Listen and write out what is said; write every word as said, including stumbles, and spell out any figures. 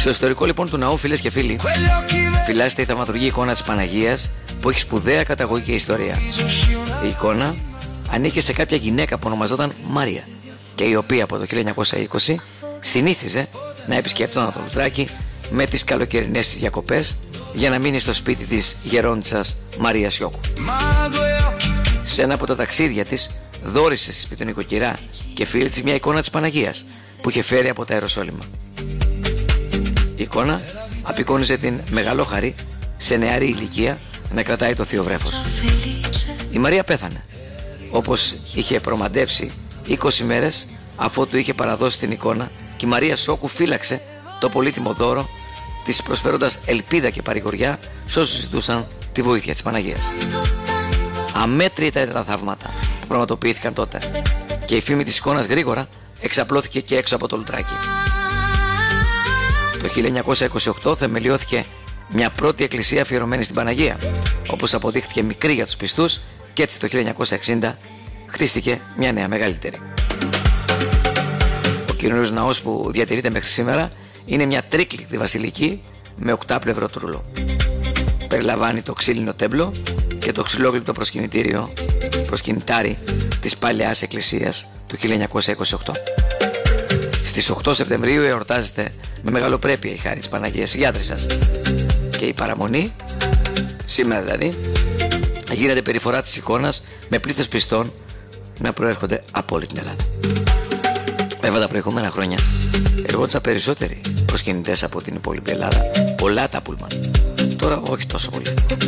Στο ιστορικό λοιπόν του ναού, φίλες και φίλοι, φυλάσσεται η θαυματουργή εικόνα της Παναγίας που έχει σπουδαία καταγωγή και ιστορία. Η εικόνα ανήκε σε κάποια γυναίκα που ονομαζόταν Μάρια και η οποία από το χίλια εννιακόσια είκοσι συνήθιζε να επισκέπτονταν το Λουτράκι με τις καλοκαιρινές της διακοπές για να μείνει στο σπίτι της γερόντισσας Μαρία Σιώκου. Σε ένα από τα ταξίδια της δώρισε στη σπιτονοικοκυρά και φίλη της μια εικόνα της Παναγίας που είχε φέρει από τα Ιεροσόλυμα. Η εικόνα απεικόνιζε την μεγαλόχαρη σε νεαρή ηλικία να κρατάει το θείο βρέφος. Η Μαρία πέθανε, όπως είχε προμαντέψει είκοσι μέρες αφότου είχε παραδώσει την εικόνα, και η Μαρία Σιώκου φύλαξε το πολύτιμο δώρο της, προσφέροντας ελπίδα και παρηγοριά σε όσους ζητούσαν τη βοήθεια της Παναγίας. Αμέτρητα ήταν τα θαύματα που πραγματοποιήθηκαν τότε και η φήμη της εικόνας γρήγορα εξαπλώθηκε και έξω από το Λουτράκι. Το χίλια εννιακόσια είκοσι οκτώ θεμελιώθηκε μια πρώτη εκκλησία αφιερωμένη στην Παναγία, όπως αποδείχθηκε μικρή για τους πιστούς, και έτσι το χίλια εννιακόσια εξήντα χτίστηκε μια νέα μεγαλύτερη. Ο καινούριος ναός που διατηρείται μέχρι σήμερα είναι μια τρίκλικτη βασιλική με οκτάπλευρο τρούλο. Περιλαμβάνει το ξύλινο τέμπλο και το ξυλόγλυπτο προσκυνητήριο, προσκυνητάρι της παλαιάς εκκλησίας του χίλια εννιακόσια είκοσι οκτώ. Στις οκτώ Σεπτεμβρίου εορτάζεται με μεγαλοπρέπεια η χάρη της Παναγίας Γιάδρισσας και η παραμονή, σήμερα δηλαδή, γίνεται περιφορά της εικόνας με πλήθος πιστών να προέρχονται από όλη την Ελλάδα. Βέβαια τα προηγούμενα χρόνια εργόντουσαν περισσότεροι προσκυνητές από την υπόλοιπη Ελλάδα, πολλά τα πούλμαν. Τώρα όχι τόσο πολύ.